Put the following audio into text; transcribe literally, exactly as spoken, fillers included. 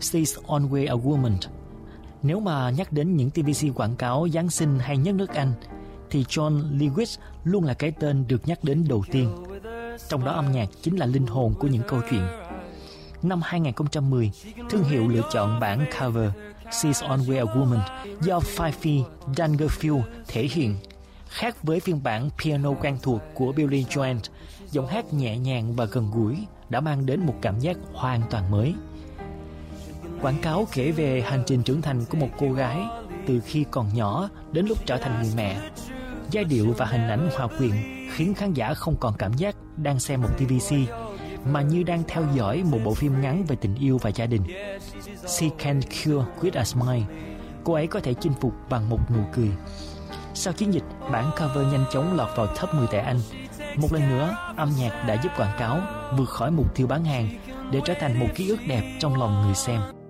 She's Always a Woman. Nếu mà nhắc đến những ti vi xi quảng cáo Giáng sinh hay nhất nước Anh, thì John Lewis luôn là cái tên được nhắc đến đầu tiên. Trong đó âm nhạc chính là linh hồn của những câu chuyện. Năm hai không một không, thương hiệu lựa chọn bản cover She's Always a Woman do Fife Dangerfield thể hiện. Khác với phiên bản piano quen thuộc của Billy Joel, giọng hát nhẹ nhàng và gần gũi đã mang đến một cảm giác hoàn toàn mới. Quảng cáo kể về hành trình trưởng thành của một cô gái từ khi còn nhỏ đến lúc trở thành người mẹ. Giai điệu và hình ảnh hòa quyện khiến khán giả không còn cảm giác đang xem một ti vi xi, mà như đang theo dõi một bộ phim ngắn về tình yêu và gia đình. She can cure with a smile. Cô ấy có thể chinh phục bằng một nụ cười. Sau chiến dịch, bản cover nhanh chóng lọt vào top mười tại Anh. Một lần nữa, âm nhạc đã giúp quảng cáo vượt khỏi mục tiêu bán hàng để trở thành một ký ức đẹp trong lòng người xem.